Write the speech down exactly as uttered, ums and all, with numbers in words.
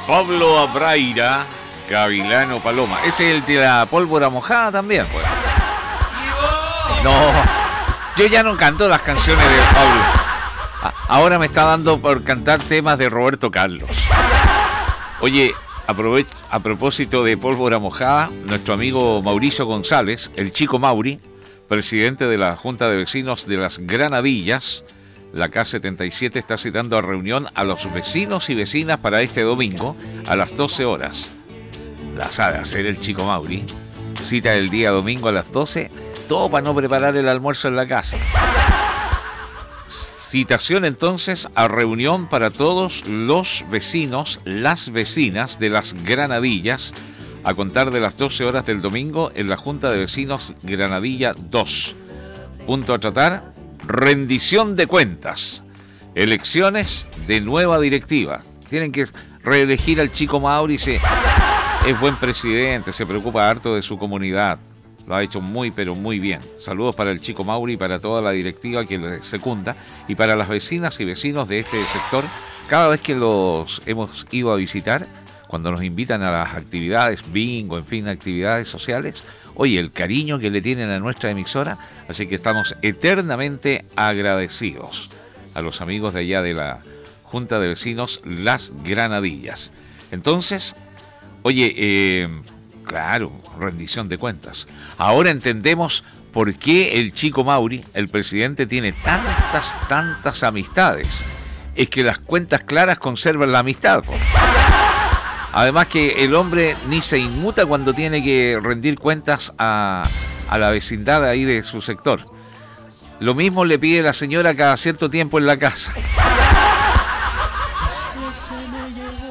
Pablo Abraira, Gavilano Paloma. Este es el de la pólvora mojada también, pues. No, yo ya no canto las canciones de Pablo. Ahora me está dando por cantar temas de Roberto Carlos. Oye, aprove- a propósito de pólvora mojada, nuestro amigo Mauricio González, el Chico Mauri, presidente de la Junta de Vecinos de las Granadillas, la K setenta y siete, está citando a reunión a los vecinos y vecinas para este domingo a las doce horas. La sabe hacer el Chico Mauri. Cita el día domingo a las doce, todo para no preparar el almuerzo en la casa. Citación entonces a reunión para todos los vecinos, las vecinas de las Granadillas, a contar de las doce horas del domingo en la Junta de Vecinos Granadilla dos. Punto a tratar: rendición de cuentas, elecciones de nueva directiva. Tienen que reelegir al Chico Mauri. Se, es buen presidente, se preocupa harto de su comunidad. Lo ha hecho muy, pero muy bien. Saludos para el Chico Mauri y para toda la directiva que le secunda y para las vecinas y vecinos de este sector. Cada vez que los hemos ido a visitar, cuando nos invitan a las actividades, bingo, en fin, actividades sociales, oye, el cariño que le tienen a nuestra emisora, así que estamos eternamente agradecidos a los amigos de allá de la Junta de Vecinos Las Granadillas. Entonces, oye, eh, claro, rendición de cuentas. Ahora entendemos por qué el Chico Mauri, el presidente, tiene tantas, tantas amistades. Es que las cuentas claras conservan la amistad, po. Además que el hombre ni se inmuta cuando tiene que rendir cuentas a, a la vecindad ahí de su sector. Lo mismo le pide la señora cada cierto tiempo en la casa.